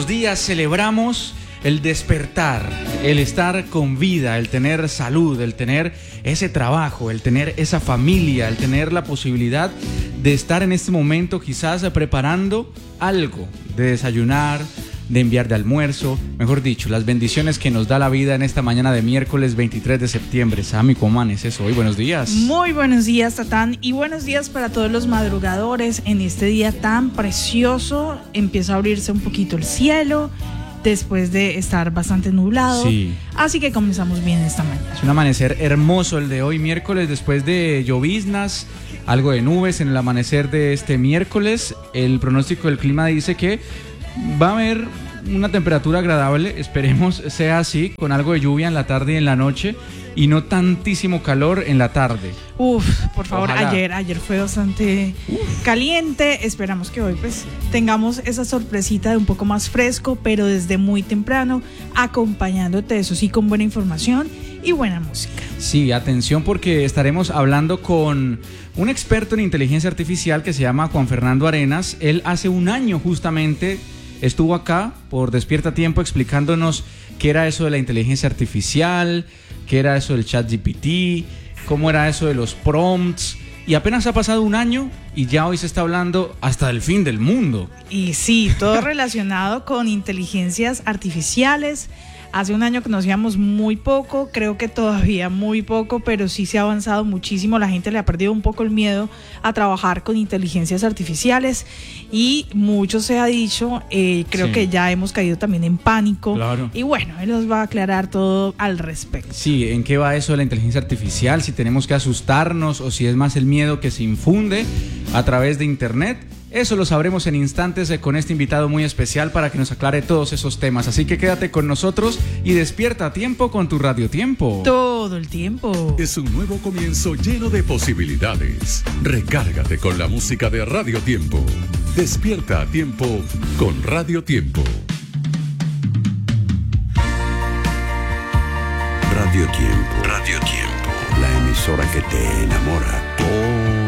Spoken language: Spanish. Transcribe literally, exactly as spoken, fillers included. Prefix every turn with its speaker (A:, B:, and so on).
A: los días celebramos el despertar, el estar con vida, el tener salud, el tener ese trabajo, el tener esa familia, el tener la posibilidad de estar en este momento quizás preparando algo, de desayunar, de enviar de almuerzo, mejor dicho, las bendiciones que nos da la vida en esta mañana de miércoles veintitrés de septiembre. Sammy, ¿cómo amaneces hoy? Buenos días.
B: Muy buenos días, Tatán, y buenos días para todos los madrugadores en este día tan precioso. Empieza a abrirse un poquito el cielo después de estar bastante nublado,
A: sí.
B: Así que comenzamos bien esta mañana.
A: Es un amanecer hermoso el de hoy, miércoles, después de lloviznas, algo de nubes en el amanecer de este miércoles. El pronóstico del clima dice que va a haber una temperatura agradable, esperemos sea así, con algo de lluvia en la tarde y en la noche y no tantísimo calor en la tarde.
B: Uf, por favor,
A: Ojalá.
B: ayer ayer fue bastante Uf. caliente. Esperamos que hoy pues tengamos esa sorpresita de un poco más fresco, pero desde muy temprano, acompañándote, eso sí, con buena información y buena música.
A: Sí, atención porque estaremos hablando con un experto en inteligencia artificial que se llama Juan Fernando Arenas. Él hace un año justamente estuvo acá por Despierta Tiempo explicándonos qué era eso de la inteligencia artificial, qué era eso del chat G P T, cómo era eso de los prompts. Y apenas ha pasado un año y ya hoy se está hablando hasta del fin del mundo.
B: Y sí, todo relacionado con inteligencias artificiales. Hace un año conocíamos muy poco, creo que todavía muy poco, pero sí se ha avanzado muchísimo. La gente le ha perdido un poco el miedo a trabajar con inteligencias artificiales y mucho se ha dicho, eh, creo sí. que ya hemos caído también en pánico.
A: Claro.
B: Y bueno, él nos va a aclarar todo al respecto.
A: Sí, ¿en qué va eso de la inteligencia artificial? Si tenemos que asustarnos o si es más el miedo que se infunde a través de internet. Eso lo sabremos en instantes con este invitado muy especial para que nos aclare todos esos temas. Así que quédate con nosotros y despierta a tiempo con tu Radio Tiempo.
B: Todo el tiempo.
C: Es un nuevo comienzo lleno de posibilidades. Recárgate con la música de Radio Tiempo. Despierta a tiempo con Radio Tiempo.
D: Radio Tiempo. Radio Tiempo. La emisora que te enamora. Oh.